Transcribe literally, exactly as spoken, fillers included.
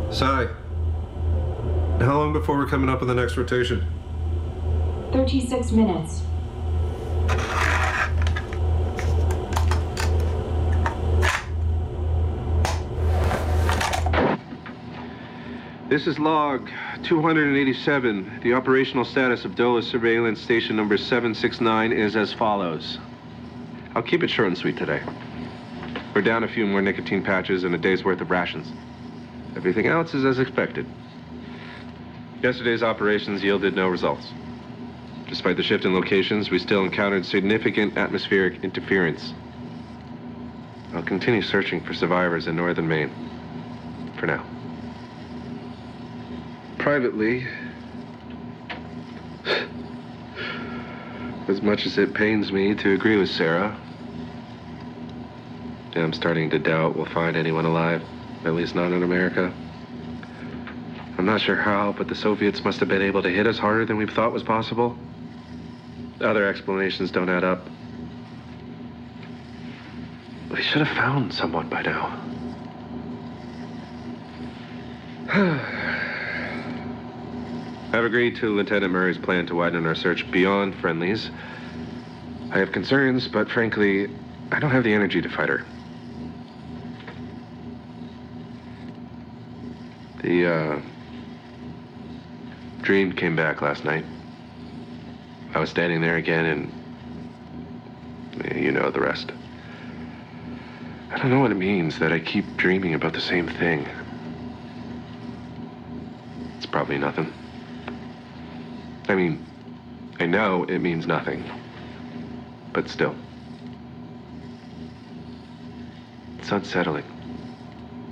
Sai, how long before we're coming up on the next rotation? thirty-six minutes. This is log two hundred eighty-seven. The operational status of Dulles surveillance station number seven six nine is as follows. I'll keep it short and sweet today. We're down a few more nicotine patches and a day's worth of rations. Everything else is as expected. Yesterday's operations yielded no results. Despite the shift in locations, we still encountered significant atmospheric interference. I'll continue searching for survivors in northern Maine. For now. Privately, as much as it pains me to agree with Sarah, I'm starting to doubt we'll find anyone alive, at least not in America. I'm not sure how, but the Soviets must have been able to hit us harder than we thought was possible. Other explanations don't add up. We should have found someone by now. I've agreed to Lieutenant Murray's plan to widen our search beyond friendlies. I have concerns, but frankly, I don't have the energy to fight her. The, uh, dream came back last night. I was standing there again and you know the rest. I don't know what it means that I keep dreaming about the same thing. It's probably nothing. I mean, I know it means nothing, but still. It's unsettling.